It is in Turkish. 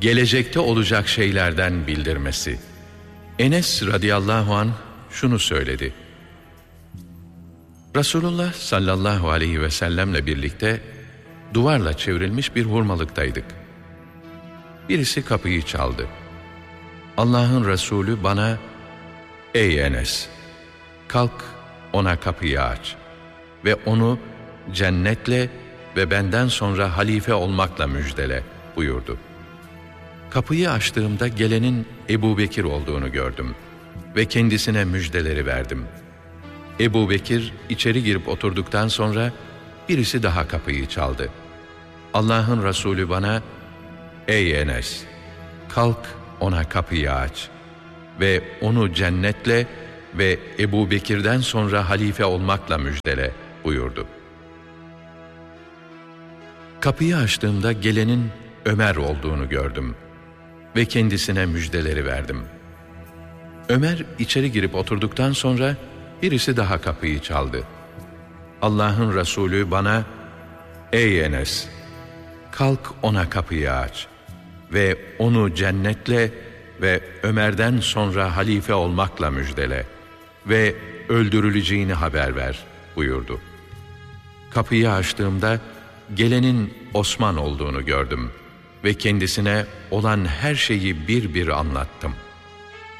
gelecekte olacak şeylerden bildirmesi. Enes radıyallahu anh şunu söyledi. Resulullah sallallahu aleyhi ve sellemle birlikte duvarla çevrilmiş bir hurmalıktaydık. Birisi kapıyı çaldı. Allah'ın Resulü bana, "Ey Enes, kalk ona kapıyı aç ve onu cennetle ve benden sonra halife olmakla müjdele" buyurdu. Kapıyı açtığımda gelenin Ebu Bekir olduğunu gördüm ve kendisine müjdeleri verdim. Ebu Bekir içeri girip oturduktan sonra birisi daha kapıyı çaldı. Allah'ın Resulü bana, "Ey Enes, kalk ona kapıyı aç ve onu cennetle ve Ebu Bekir'den sonra halife olmakla müjdele" buyurdu. Kapıyı açtığımda gelenin Ömer olduğunu gördüm ve kendisine müjdeleri verdim. Ömer içeri girip oturduktan sonra birisi daha kapıyı çaldı. Allah'ın Resulü bana, "Ey Enes, kalk ona kapıyı aç ve onu cennetle ve Ömer'den sonra halife olmakla müjdele ve öldürüleceğini haber ver" buyurdu. Kapıyı açtığımda gelenin Osman olduğunu gördüm ve kendisine olan her şeyi bir bir anlattım.